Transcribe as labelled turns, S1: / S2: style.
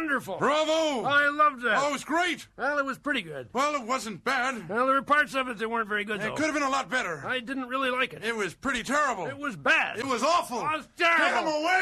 S1: wonderful.
S2: Bravo!
S1: I loved that.
S2: Oh, it was great.
S1: Well, it was pretty good.
S2: Well, it wasn't bad.
S1: Well, there were parts of it that weren't very good, though.
S2: It could have been a lot better.
S1: I didn't really like it.
S2: It was pretty terrible.
S1: It was bad.
S2: It was awful.
S1: It was terrible.
S2: Get him away!